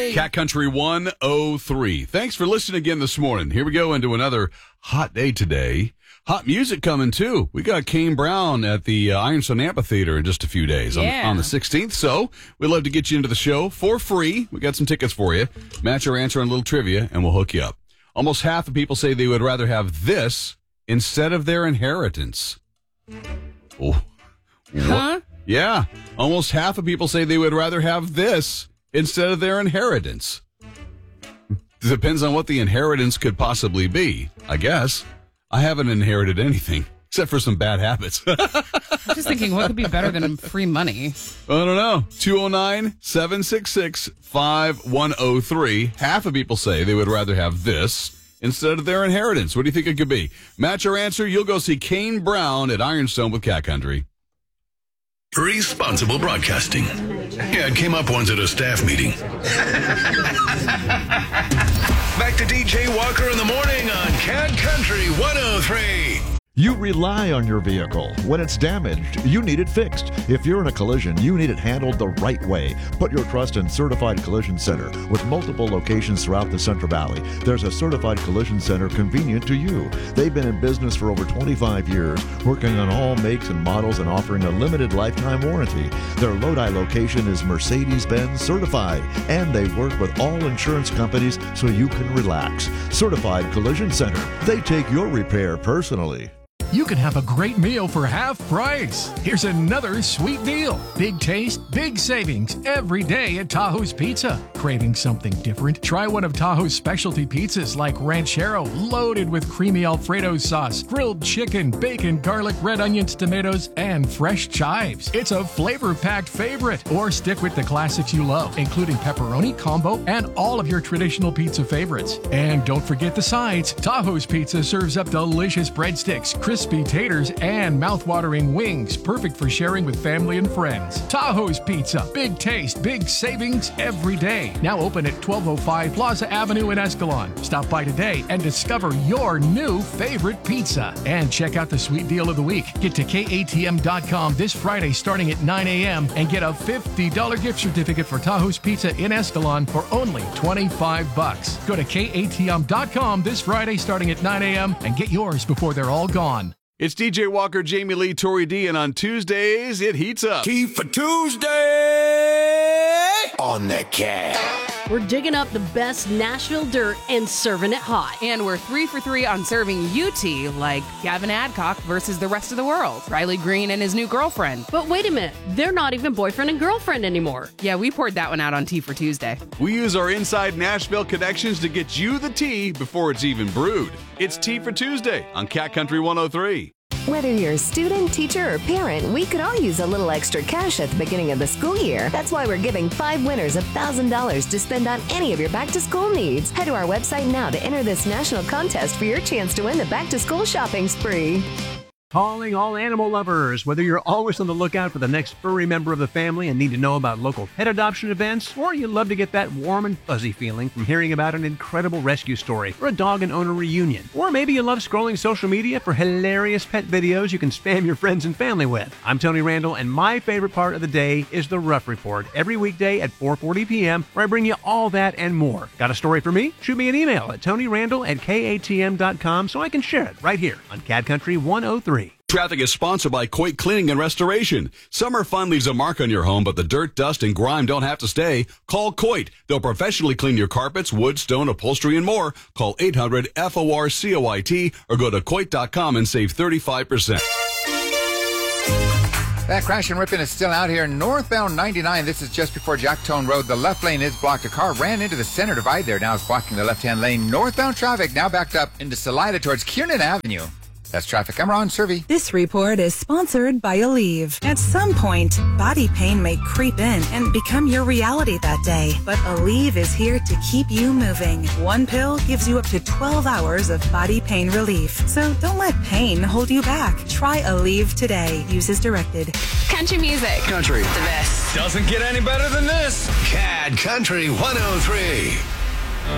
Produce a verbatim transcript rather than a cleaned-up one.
Country. Cat Country one oh three. Thanks for listening again this morning. Here we go into another hot day today. Hot music coming, too. We got Kane Brown at the uh, Ironstone Amphitheater in just a few days yeah. on, on the sixteenth. So we'd love to get you into the show for free. We got some tickets for you. Match your answer on a little trivia, and we'll hook you up. Almost half of people say they would rather have this instead of their inheritance. Oh. Huh? Yeah. Almost half of people say they would rather have this instead of their inheritance. Depends on what the inheritance could possibly be, I guess. I haven't inherited anything, except for some bad habits. I'm just thinking, what could be better than free money? I don't know. two oh nine, seven six six, five one oh three. Half of people say they would rather have this instead of their inheritance. What do you think it could be? Match your answer. You'll go see Kane Brown at Ironstone with Cat Country. Responsible broadcasting. Yeah, it came up once at a staff meeting. Back to D J Walker in the morning on Cat Country one oh three. You rely on your vehicle. When it's damaged, you need it fixed. If you're in a collision, you need it handled the right way. Put your trust in Certified Collision Center. With multiple locations throughout the Central Valley, there's a Certified Collision Center convenient to you. They've been in business for over twenty-five years, working on all makes and models and offering a limited lifetime warranty. Their Lodi location is Mercedes-Benz certified, and they work with all insurance companies so you can relax. Certified Collision Center. They take your repair personally. You can have a great meal for half price. Here's another sweet deal. Big taste, big savings every day at Tahoe's Pizza. Craving something different? Try one of Tahoe's specialty pizzas like Ranchero, loaded with creamy Alfredo sauce, grilled chicken, bacon, garlic, red onions, tomatoes, and fresh chives. It's a flavor-packed favorite. Or stick with the classics you love, including pepperoni, combo, and all of your traditional pizza favorites. And don't forget the sides. Tahoe's Pizza serves up delicious breadsticks, crispy taters, and mouth-watering wings, perfect for sharing with family and friends. Tahoe's Pizza. Big taste, big savings every day. Now open at twelve oh five Plaza Avenue in Escalon. Stop by today and discover your new favorite pizza. And check out the sweet deal of the week. Get to K A T M dot com this Friday starting at nine a.m. and get a fifty dollars gift certificate for Tahoe's Pizza in Escalon for only twenty-five bucks. Go to K A T M dot com this Friday starting at nine a.m. and get yours before they're all gone. It's D J Walker, Jamie Lee, Tori D, and on Tuesdays, it heats up. Tea for Tuesday on the Cat. We're digging up the best Nashville dirt and serving it hot. And we're three for three on serving you tea, like Gavin Adcock versus the rest of the world, Riley Green and his new girlfriend. But wait a minute, they're not even boyfriend and girlfriend anymore. Yeah, we poured that one out on Tea for Tuesday. We use our inside Nashville connections to get you the tea before it's even brewed. It's Tea for Tuesday on Cat Country one oh three. Whether you're a student, teacher, or parent, we could all use a little extra cash at the beginning of the school year. That's why we're giving five winners one thousand dollars to spend on any of your back-to-school needs. Head to our website now to enter this national contest for your chance to win the back-to-school shopping spree. Calling all animal lovers. Whether you're always on the lookout for the next furry member of the family and need to know about local pet adoption events, or you love to get that warm and fuzzy feeling from hearing about an incredible rescue story or a dog and owner reunion, or maybe you love scrolling social media for hilarious pet videos you can spam your friends and family with. I'm Tony Randall, and my favorite part of the day is the Rough Report every weekday at four forty p.m. where I bring you all that and more. Got a story for me? Shoot me an email at tonyrandall at K A T M dot com so I can share it right here on Cat Country one oh three. Traffic is sponsored by Coit Cleaning and Restoration. Summer fun leaves a mark on your home, but the dirt, dust, and grime don't have to stay. Call Coit. They'll professionally clean your carpets, wood, stone, upholstery, and more. Call eight hundred F O R C O I T or go to coit dot com and save thirty-five percent. That crash and ripping is still out here. Northbound ninety-nine, this is just before Jacktone Road. The left lane is blocked. A car ran into the center divide there. Now it's blocking the left-hand lane. Northbound traffic now backed up into Salida towards Kiernan Avenue. That's traffic. I'm Ron Servey. This report is sponsored by Aleve. At some point, body pain may creep in and become your reality that day. But Aleve is here to keep you moving. One pill gives you up to twelve hours of body pain relief. So don't let pain hold you back. Try Aleve today. Use as directed. Country music. Country. The best. Doesn't get any better than this. Cat Country one oh three.